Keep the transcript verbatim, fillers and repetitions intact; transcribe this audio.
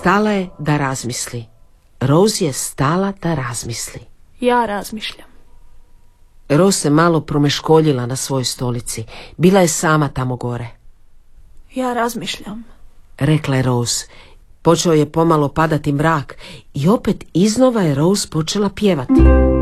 Stala je da razmisli. Rose je stala da razmisli. Ja razmišljam. Rose se malo promeškoljila na svojoj stolici. Bila je sama tamo gore. Ja razmišljam. Rekla je Rose. Počeo je pomalo padati mrak i opet iznova je Rose počela pjevati.